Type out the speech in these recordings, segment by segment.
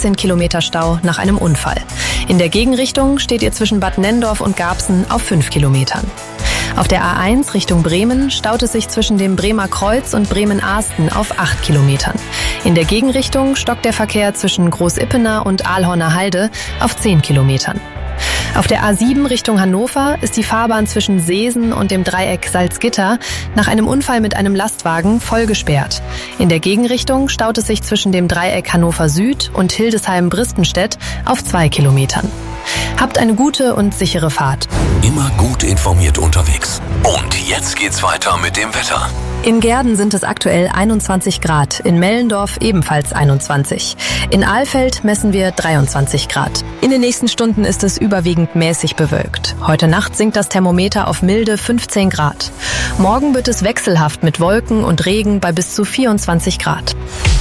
13 Kilometer Stau nach einem Unfall. In der Gegenrichtung steht ihr zwischen Bad Nenndorf und Garbsen auf 5 Kilometern. Auf der A1 Richtung Bremen staut es sich zwischen dem Bremer Kreuz und Bremen-Ahsten auf 8 Kilometern. In der Gegenrichtung stockt der Verkehr zwischen Großippener und Ahlhorner Halde auf 10 Kilometern. Auf der A7 Richtung Hannover ist die Fahrbahn zwischen Seesen und dem Dreieck Salzgitter nach einem Unfall mit einem Lastwagen voll gesperrt. In der Gegenrichtung staut es sich zwischen dem Dreieck Hannover Süd und Hildesheim-Bristenstedt auf 2 Kilometern. Habt eine gute und sichere Fahrt. Immer gut informiert unterwegs. Und jetzt geht's weiter mit dem Wetter. In Gehrden sind es aktuell 21 Grad, in Mellendorf ebenfalls 21. In Alfeld messen wir 23 Grad. In den nächsten Stunden ist es überwiegend mäßig bewölkt. Heute Nacht sinkt das Thermometer auf milde 15 Grad. Morgen wird es wechselhaft mit Wolken und Regen bei bis zu 24 Grad.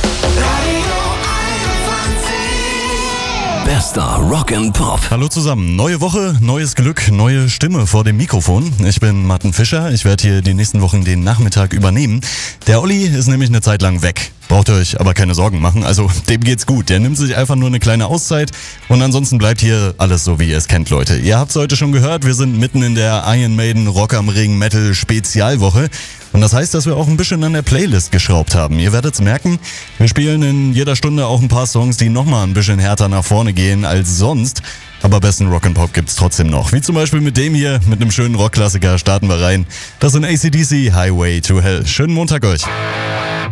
Bester Rock and Pop. Hallo zusammen, neue Woche, neues Glück, neue Stimme vor dem Mikrofon. Ich bin Martin Fischer, ich werde hier die nächsten Wochen den Nachmittag übernehmen. Der Olli ist nämlich eine Zeit lang weg. Braucht ihr euch aber keine Sorgen machen, also dem geht's gut. Der nimmt sich einfach nur eine kleine Auszeit und ansonsten bleibt hier alles so, wie ihr es kennt, Leute. Ihr habt's heute schon gehört, wir sind mitten in der Iron Maiden Rock am Ring Metal Spezialwoche. Und das heißt, dass wir auch ein bisschen an der Playlist geschraubt haben. Ihr werdet's merken, wir spielen in jeder Stunde auch ein paar Songs, die nochmal ein bisschen härter nach vorne gehen als sonst. Aber besten Rock'n'Pop gibt's trotzdem noch. Wie zum Beispiel mit dem hier, mit einem schönen Rockklassiker starten wir rein. Das sind AC/DC, Highway to Hell. Schönen Montag euch.